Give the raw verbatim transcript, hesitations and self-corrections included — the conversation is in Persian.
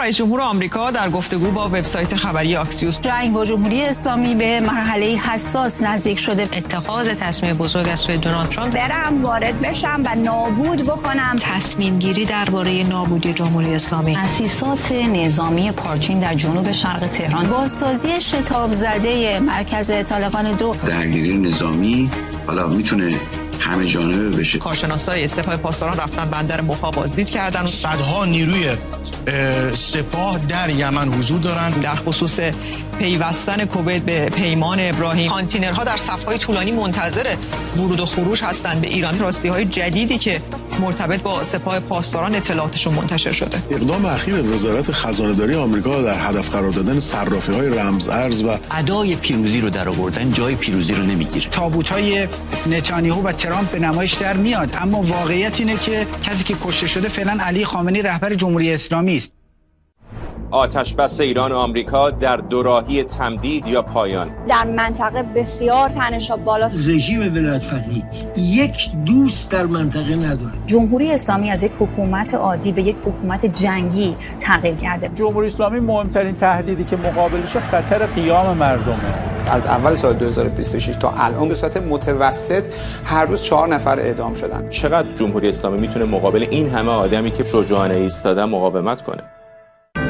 رئیس جمهور آمریکا در گفتگو با وبسایت خبری آکسیوس جنگ با جمهوری اسلامی به مرحله حساس نزدیک شده. اتخاذ تصمیم بزرگ از سوی دونالد ترامپ برم وارد بشم و نابود بکنم. تصمیم گیری درباره نابودی جمهوری اسلامی. تأسیسات نظامی پارچین در جنوب شرق تهران. بازسازی شتاب زده مرکز طالقان دو. درگیری نظامی حالا میتونه همه جانبه بشه. کارشناسای سپاه پاسداران رفتن بندر موها بازدید کردن. صدها نیروی سپاه در یمن حضور دارند. در خصوص پیوستن کویت به پیمان ابراهیم، کانتینرها در صف‌های طولانی منتظر ورود و خروج هستند به ایران. راستی‌های جدیدی که مرتبط با سپاه پاسداران اطلاعاتشون منتشر شده. اقدام اخیر وزارت خزانه‌داری آمریکا در هدف قرار دادن صرافی‌های رمز ارز و ادای پیروزی رو در آوردن جای پیروزی رو نمیگیره. تابوت‌های نتانیاهو و ترامپ به نمایش در میاد، اما واقعیت اینه که کسی که کشته شده فعلا علی خامنه‌ای رهبر جمهوری اسلامی است. آتش بس ایران و آمریکا در دوراهی تمدید یا پایان. در منطقه بسیار تنش‌ها بالاست. رژیم ولایت‌فقیه یک دوست در منطقه نداره. جمهوری اسلامی از یک حکومت عادی به یک حکومت جنگی تغییر کرده. جمهوری اسلامی مهمترین تهدیدی که مقابلش خطر قیام مردمه. از اول سال دو هزار و بیست و شش تا الان به صورت متوسط هر روز چهار نفر اعدام شدن. چقدر جمهوری اسلامی میتونه مقابل این همه آدمی که شجاعانه ایستادن مقاومت کنه؟